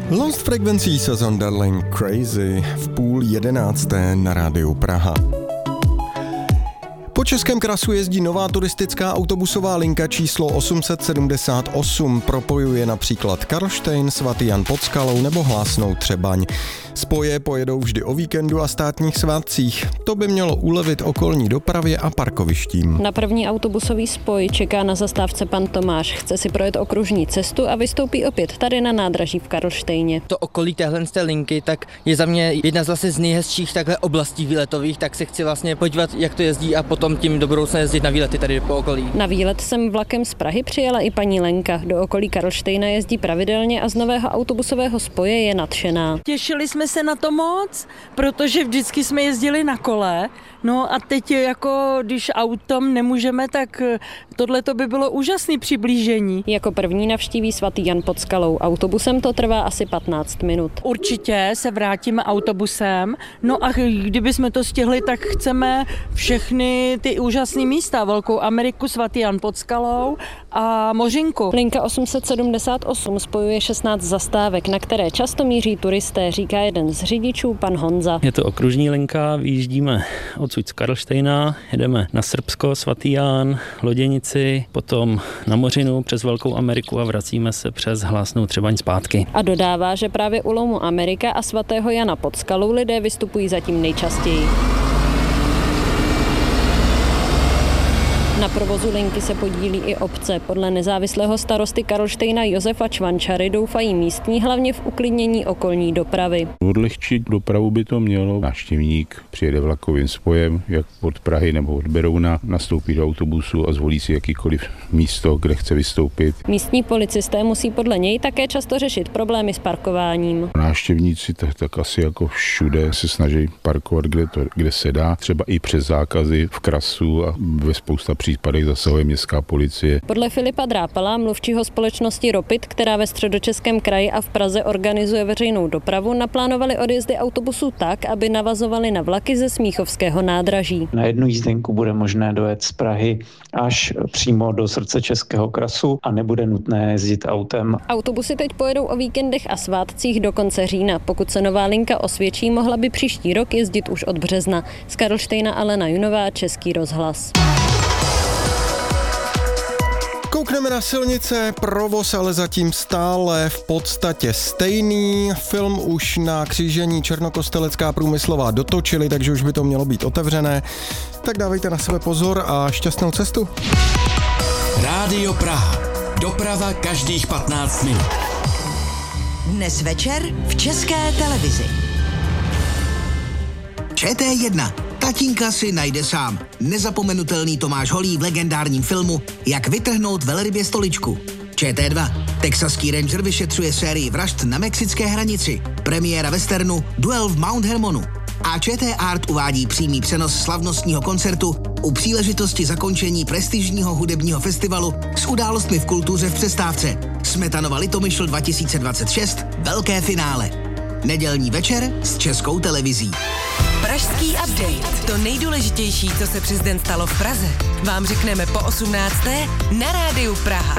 Lost Frequencies a Darling Crazy v 10:30 na rádiu Praha. Po Českém krasu jezdí nová turistická autobusová linka číslo 878. Propojuje například Karlštejn, Svatý Jan pod Skalou nebo Hlásnou Třebaň. Spoje pojedou vždy o víkendu a státních svátcích. To by mělo ulevit okolní dopravě a parkovištím. Na první autobusový spoj čeká na zastávce pan Tomáš. Chce si projet okružní cestu a vystoupí opět tady na nádraží v Karlštejně. To okolí téhle linky tak je za mě jedna z nejhezčích takhle oblastí výletových, tak se chci vlastně podívat, jak to jezdí a potom tím do budoucna jezdit na výlety tady po okolí. Na výlet sem vlakem z Prahy přijela i paní Lenka. Do okolí Karlštejna jezdí pravidelně a z nového autobusového spoje je nadšená. Těšili jsme se na to moc, protože vždycky jsme jezdili na kole. No a teď jako když autem nemůžeme, tak tohle to by bylo úžasné přiblížení. Jako první navštíví Svatý Jan pod Skalou. Autobusem to trvá asi 15 minut. Určitě se vrátíme autobusem. No a kdybychom to stihli, tak chceme všechny ty úžasné místa. Velkou Ameriku, Svatý Jan pod Skalou a Mořinku. Linka 878 spojuje 16 zastávek, na které často míří turisté, říká jeden z řidičů, pan Honza. Je to okružní linka, vyjíždíme odsud z Karlštejna, jedeme na Srbsko, Svatý Jan, Loděnici, potom na Mořinu přes Velkou Ameriku a vracíme se přes Hlásnou Třebaň zpátky. A dodává, že právě u lomu Amerika a Svatého Jana pod Skalou lidé vystupují zatím nejčastěji. Na provozu linky se podílí i obce. Podle nezávislého starosty Karlštejna Josefa Čvančary doufají místní hlavně v uklidnění okolní dopravy. Odlehčit dopravu by to mělo. Návštěvník přijede vlakovým spojem, jak od Prahy nebo od Berouna, nastoupí do autobusu a zvolí si jakýkoliv místo, kde chce vystoupit. Místní policisté musí podle něj také často řešit problémy s parkováním. Návštěvníci tak asi jako všude se snaží parkovat, kde se dá, třeba i přes zákazy v krasu a ve spousta případech zasahuje městská policie. Podle Filipa Drápala, mluvčího společnosti Ropit, která ve Středočeském kraji a v Praze organizuje veřejnou dopravu, naplánovali odjezdy autobusů tak, aby navazovaly na vlaky ze Smíchovského nádraží. Na jednu jízdenku bude možné dojet z Prahy až přímo do srdce Českého krasu a nebude nutné jezdit autem. Autobusy teď pojedou o víkendech a svátcích do konce října. Pokud se nová linka osvědčí, mohla by příští rok jezdit už od března. Z Karlštejna Alena Junová, Český rozhlas. Koukneme na silnice, provoz ale zatím stále v podstatě stejný. Film už na křížení Černokostelecká Průmyslová dotočili, takže už by to mělo být otevřené. Tak dávejte na sebe pozor a šťastnou cestu. Rádio Praha. Doprava každých 15 minut. Dnes večer v České televizi. ČT1. Tatínka si najde sám. Nezapomenutelný Tomáš Holý v legendárním filmu Jak vytrhnout velrybě stoličku. ČT2. Texaský ranger vyšetřuje sérii vražd na mexické hranici. Premiéra westernu Duel v Mount Hermonu. A ČT Art uvádí přímý přenos slavnostního koncertu u příležitosti zakončení prestižního hudebního festivalu s událostmi v kultuře v přestávce. Smetanova Litomyšl 2026. Velké finále. Nedělní večer s Českou televizí. Pražský update. To nejdůležitější, co se přes den stalo v Praze, vám řekneme po 18. na rádiu Praha.